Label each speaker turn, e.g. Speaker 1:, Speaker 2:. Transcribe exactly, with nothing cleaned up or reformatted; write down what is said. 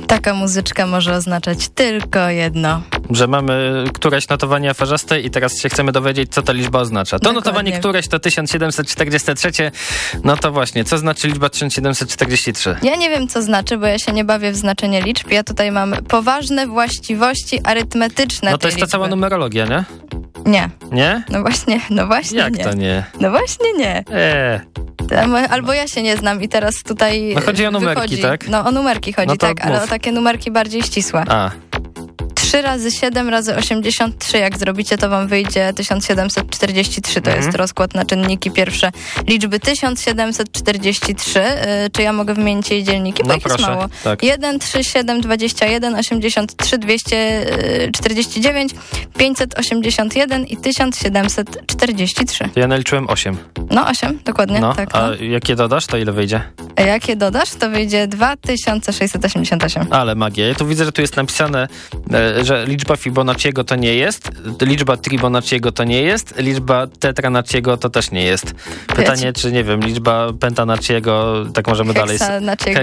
Speaker 1: Taka muzyczka może oznaczać tylko jedno.
Speaker 2: Że mamy któreś notowanie afarzaste i teraz się chcemy dowiedzieć, co ta liczba oznacza. To
Speaker 1: Dokładnie.
Speaker 2: notowanie któreś to tysiąc siedemset czterdzieści trzy. No to właśnie, co znaczy liczba tysiąc siedemset czterdzieści trzy?
Speaker 1: Ja nie wiem, co znaczy, bo ja się nie bawię w znaczenie liczb. Ja tutaj mam poważne właściwości arytmetyczne.
Speaker 2: No to jest ta
Speaker 1: liczby.
Speaker 2: cała numerologia, nie?
Speaker 1: Nie.
Speaker 2: Nie?
Speaker 1: No właśnie, no właśnie
Speaker 2: Jak
Speaker 1: nie.
Speaker 2: to nie?
Speaker 1: No właśnie nie.
Speaker 2: Eee.
Speaker 1: Tam, albo ja się nie znam i teraz tutaj
Speaker 2: No chodzi o numerki,
Speaker 1: wychodzi.
Speaker 2: tak?
Speaker 1: No o numerki chodzi,
Speaker 2: No to
Speaker 1: tak, ale
Speaker 2: mów.
Speaker 1: o takie numerki bardziej ścisłe.
Speaker 2: A.
Speaker 1: trzy razy siedem razy osiemdziesiąt trzy, jak zrobicie, to wam wyjdzie tysiąc siedemset czterdzieści trzy. To
Speaker 2: Mhm.
Speaker 1: jest rozkład na czynniki pierwsze liczby tysiąc siedemset czterdzieści trzy. Yy, czy ja mogę wymienić jej dzielniki? Bo
Speaker 2: No
Speaker 1: ich jest
Speaker 2: proszę,
Speaker 1: mało.
Speaker 2: tak.
Speaker 1: jeden, trzy, siedem, dwadzieścia jeden, osiemdziesiąt trzy, dwieście czterdzieści dziewięć, pięćset osiemdziesiąt jeden i tysiąc siedemset czterdzieści trzy.
Speaker 2: Ja naliczyłem osiem.
Speaker 1: No osiem, dokładnie.
Speaker 2: No,
Speaker 1: tak,
Speaker 2: a
Speaker 1: no.
Speaker 2: jak je dodasz, to ile wyjdzie?
Speaker 1: A jak je dodasz, to wyjdzie dwa tysiące sześćset osiemdziesiąt osiem.
Speaker 2: Ale magia. Ja tu widzę, że tu jest napisane, e, że liczba Fibonacciego to nie jest, liczba Tribonacciego to nie jest, liczba Tetranacciego to też nie jest. Pytanie,
Speaker 1: Ja
Speaker 2: czy nie wiem, liczba Pentanacciego, tak możemy dalej...
Speaker 1: Heksanacciego.